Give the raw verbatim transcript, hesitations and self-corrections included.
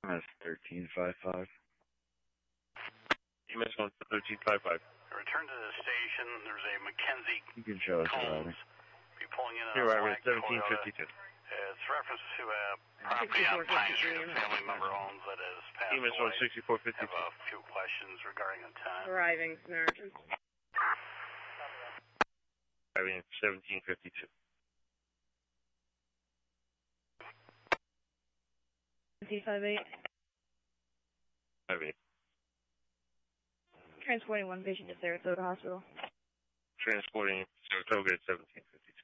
That's thirteen fifty-five. E M S one thirteen fifty-five. Return to the station. There's a Mackenzie You can show us Combs. arriving. Be pulling in Here, a arriving black at seventeen fifty-two. Toyota. It's reference to a property on Pine Street a family member owns that has passed E M S away. one sixty-four fifty-two. Have a few questions regarding the time. Arriving, Samaritan. Arriving at seventeen fifty-two. T five eight. Arriving. Transporting one patient to Saratoga Hospital. Transporting Saratoga at seventeen fifty-two.